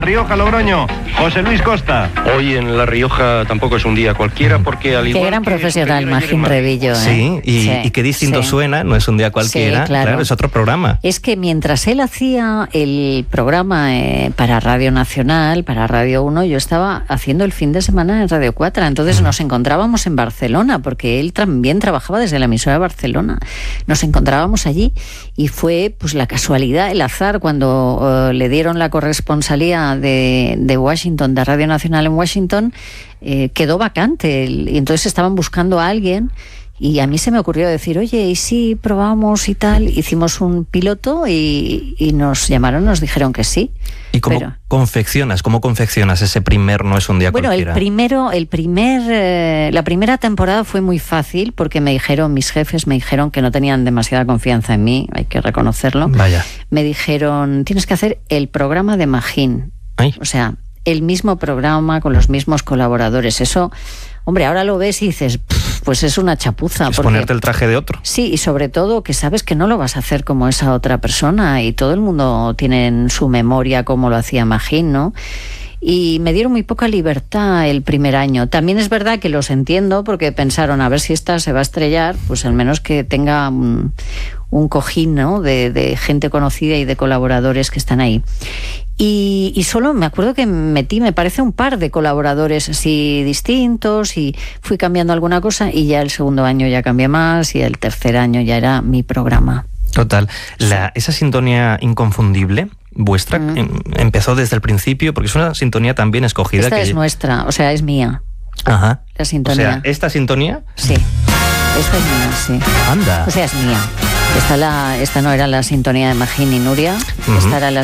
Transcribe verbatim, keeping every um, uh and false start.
Rioja, Logroño, José Luis Costa. Hoy en La Rioja tampoco es un día cualquiera porque al igual Qué gran que profesional, Magín Revillo, ¿eh? Sí, y, Sí, y qué distinto sí. suena, no es un día cualquiera, Sí, claro. claro, es otro programa. Es que mientras él hacía el programa eh, para Radio Nacional, para Radio uno, yo estaba haciendo el fin de semana en Radio cuatro. Entonces nos encontrábamos en Barcelona, porque él también trabajaba desde la emisora de Barcelona. Nos encontrábamos allí y fue pues la casualidad, el azar, cuando uh, le dieron la corresponsalía de, de Washington, de Radio Nacional en Washington, eh, quedó vacante. Y entonces estaban buscando a alguien. Y a mí se me ocurrió decir, oye, ¿y si probamos y tal? Hicimos un piloto y, y nos llamaron, nos dijeron que sí. ¿Y cómo Pero, confeccionas? ¿Cómo confeccionas ese primer no es un día bueno, cualquiera? el primero, el primer, eh, la primera temporada fue muy fácil porque me dijeron, mis jefes me dijeron que no tenían demasiada confianza en mí, hay que reconocerlo. Vaya. Me dijeron, tienes que hacer el programa de Magín. Ay. O sea, el mismo programa con los mismos colaboradores. Eso, hombre, ahora lo ves y dices, pues es una chapuza. Es porque ponerte el traje de otro. sí, y sobre todo que sabes que no lo vas a hacer como esa otra persona y todo el mundo tiene en su memoria cómo lo hacía Magín, ¿no? Y me dieron muy poca libertad el primer año. También es verdad que los entiendo porque pensaron, a ver si esta se va a estrellar, pues al menos que tenga un, un cojín, ¿no? de, de gente conocida y de colaboradores que están ahí. Y, y solo me acuerdo que metí, me parece, un par de colaboradores así distintos y fui cambiando alguna cosa y ya el segundo año ya cambié más y el tercer año ya era mi programa. Total. La, esa sintonía inconfundible vuestra Mm. em, empezó desde el principio porque es una sintonía tan bien escogida. Esta que... es nuestra, o sea, es mía, Ajá. la O sintonía. sea, esta sintonía... Sí, esta es mía, sí. Anda. O sea, es mía. Esta, la, esta no era la sintonía de Magín y Nuria, Ujú. esta era la